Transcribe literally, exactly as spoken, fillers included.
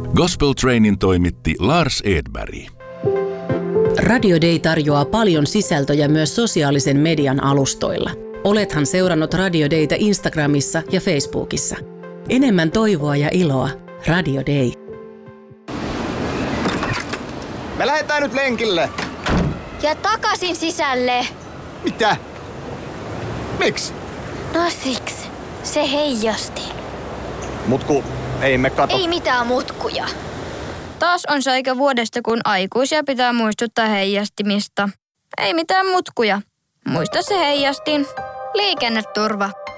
Gospel Trainin toimitti Lars Edberg. Radio Day tarjoaa paljon sisältöjä myös sosiaalisen median alustoilla. Olethan seurannut Radio Daytä Instagramissa ja Facebookissa. Enemmän toivoa ja iloa. Radio Day. Me lähdetään nyt lenkille. Ja takaisin sisälle. Mitä? Miksi? No siksi. Se heijasti. Mutku, ei me kato. Ei mitään mutkuja. Taas on se aika vuodesta, kun aikuisia pitää muistuttaa heijastimista. Ei mitään mutkuja. Muista se heijastin. Liikenneturva.